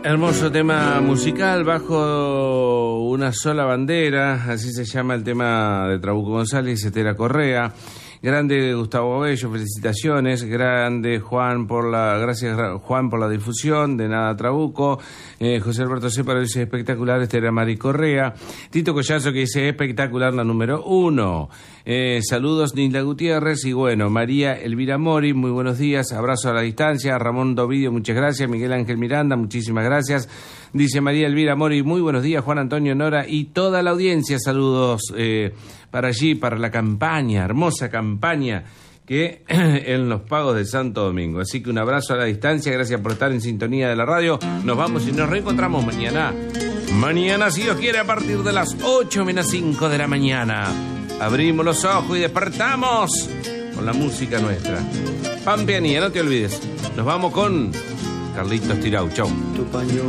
Hermoso tema musical, Bajo una sola bandera, así se llama el tema de Trabuco González y Estela Correa. Grande Gustavo Bello, felicitaciones. Grande Juan gracias Juan por la difusión. De nada Trabuco. José Alberto Ceparo dice espectacular. Estela Mari Correa. Tito Collazo que dice espectacular la número 1. Saludos Nilda Gutiérrez. Y bueno, María Elvira Mori, muy buenos días. Abrazo a la distancia. Ramón Dovidio, muchas gracias. Miguel Ángel Miranda, muchísimas gracias. Dice María Elvira Mori, muy buenos días. Juan Antonio Nora y toda la audiencia. Saludos para allí, para la campaña, hermosa campaña que en los pagos de Santo Domingo. Así que un abrazo a la distancia, gracias por estar en sintonía de la radio. Nos vamos y nos reencontramos mañana. Mañana, si Dios quiere, a partir de las 8:05 de la mañana. Abrimos los ojos y despertamos con la música nuestra. Pampeanía, no te olvides. Nos vamos con Carlitos Tirau. Chau.